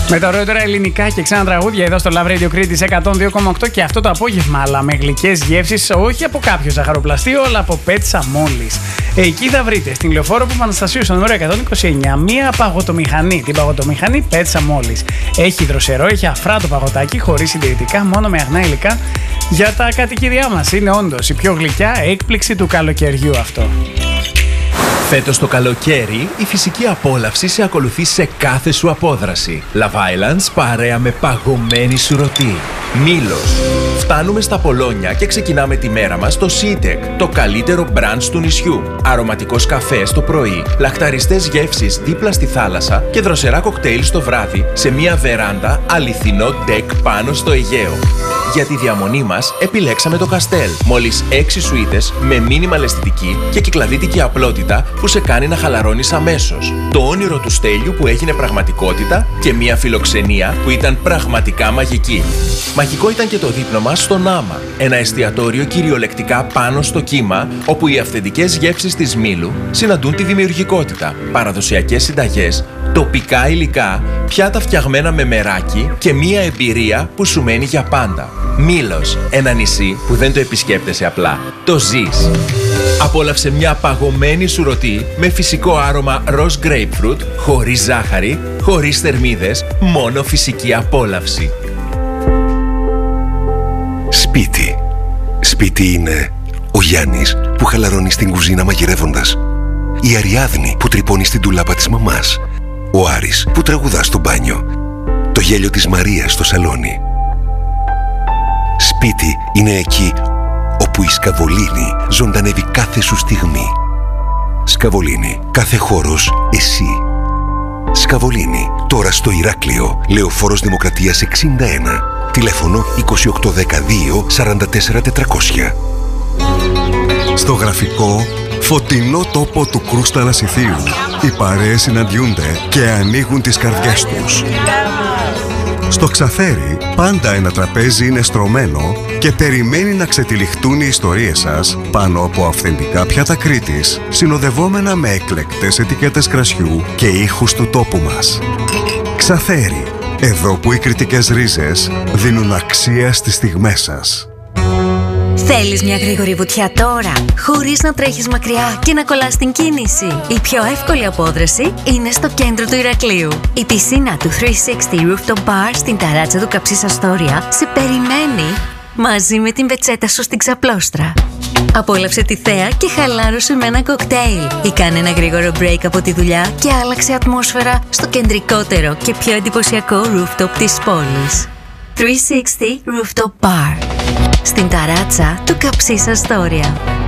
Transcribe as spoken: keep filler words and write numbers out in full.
Με τα ωραιότερα ελληνικά και ξένα τραγούδια εδώ στο Love Radio Κρήτης εκατόν δύο κόμμα οκτώ και αυτό το απόγευμα, αλλά με γλυκές γεύσεις, όχι από κάποιο ζαχαροπλαστείο, αλλά από Πέτσα μόλις. Εκεί θα βρείτε στην Λεωφόρο Παπαναστασίου στο νούμερο εκατόν είκοσι εννιά μία παγωτομηχανή. Την παγωτομηχανή Πέτσα μόλις. Έχει δροσερό, έχει αφράτο παγωτάκι, χωρίς συντηρητικά, μόνο με αγνά υλικά για τα κατοικίδια μας. Είναι όντως η πιο γλυκιά έκπληξη του καλοκαιριού αυτό. Φέτος το καλοκαίρι, η φυσική απόλαυση σε ακολουθεί σε κάθε σου απόδραση. Love Islands παρέα με παγωμένη σουρωτή. Μήλος. Φτάνουμε στα Πολόνια και ξεκινάμε τη μέρα μας στο Σίτεκ, το καλύτερο μπραντς του νησιού. Αρωματικός καφές το πρωί, λαχταριστές γεύσεις δίπλα στη θάλασσα και δροσερά κοκτέιλ στο βράδυ σε μια βεράντα αληθινό ντεκ πάνω στο Αιγαίο. Για τη διαμονή μας επιλέξαμε το Καστέλ. Μόλις έξι σουίτες με μίνιμαλ αισθητική και κυκλαδίτικη απλότητα που σε κάνει να χαλαρώνεις αμέσως. Το όνειρο του Στέλιου που έγινε πραγματικότητα και μια φιλοξενία που ήταν πραγματικά μαγική. Μαγικό ήταν και το δείπνο μας στο Νάμα, ένα εστιατόριο κυριολεκτικά πάνω στο κύμα, όπου οι αυθεντικές γεύσεις της Μήλου συναντούν τη δημιουργικότητα, παραδοσιακές συνταγές, τοπικά υλικά, πιάτα φτιαγμένα με μεράκι και μια εμπειρία που σου μένει για πάντα. Μήλος, ένα νησί που δεν το επισκέπτεσαι απλά, το ζεις. Απόλαυσε μια παγωμένη σουρωτή με φυσικό άρωμα ροζ grapefruit, χωρίς ζάχαρη, χωρίς θερμίδες, μόνο φυσική απόλαυση. Σπίτι. Σπίτι είναι ο Γιάννης που χαλαρώνει στην κουζίνα μαγειρεύοντας, η Αριάδνη που τρυπώνει στην τουλάπα της μαμάς, ο Άρης που τραγουδά στο μπάνιο, το γέλιο της Μαρίας στο σαλόνι. Σπίτι είναι εκεί όπου η Σκαβολίνη ζωντανεύει κάθε σου στιγμή. Σκαβολίνη, κάθε χώρος εσύ. Σκαβολίνη, τώρα στο Ηράκλειο, Λεωφόρος Δημοκρατίας εξήντα ένα. Τηλέφωνο είκοσι οκτώ δεκαδύο σαράντα τέσσερα τετρακόσια. Στο γραφικό, φωτεινό τόπο του Κρούστα Ανασιθίου, οι παρέες συναντιούνται και ανοίγουν τις καρδιές τους. Στο Ξαφέρι, πάντα ένα τραπέζι είναι στρωμένο και περιμένει να ξετυλιχτούν οι ιστορίες σας πάνω από αυθεντικά πιάτα Κρήτης, συνοδευόμενα με εκλεκτές ετικέτες κρασιού και ήχους του τόπου μας. Ξαφέρι, εδώ που οι κρητικές ρίζες δίνουν αξία στις στιγμές σας. Θέλεις μια γρήγορη βουτιά τώρα, χωρίς να τρέχεις μακριά και να κολλάς την κίνηση? Η πιο εύκολη απόδραση είναι στο κέντρο του Ηρακλείου. Η πισίνα του τριακόσια εξήντα Rooftop Bar στην ταράτσα του Καψής Αστόρια σε περιμένει μαζί με την πετσέτα σου στην ξαπλώστρα. Απόλαυσε τη θέα και χαλάρωσε με ένα κοκτέιλ ή κάνε ένα γρήγορο break από τη δουλειά και άλλαξε ατμόσφαιρα στο κεντρικότερο και πιο εντυπωσιακό rooftop της πόλης. τριακόσια εξήντα Rooftop Bar στην ταράτσα του Καψής Αστόρια.